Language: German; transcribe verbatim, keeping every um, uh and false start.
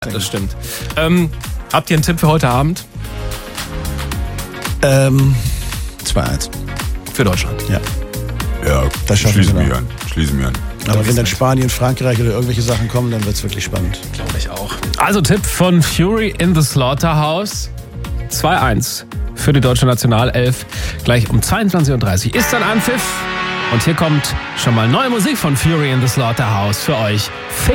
Das stimmt. Ähm, habt ihr einen Tipp für heute Abend? Ähm, zwei eins. Für Deutschland? Ja. Ja, Das schaffen schließen wir wir noch. an. Schließen wir an. Aber wenn dann Spanien, Frankreich oder irgendwelche Sachen kommen, dann wird es wirklich spannend. Glaube ich auch. Also Tipp von Fury in the Slaughterhouse. zwei eins für die deutsche Nationalelf. Gleich um zweiundzwanzig Uhr dreißig ist dann Anpfiff. Und hier kommt schon mal neue Musik von Fury in the Slaughterhouse für euch.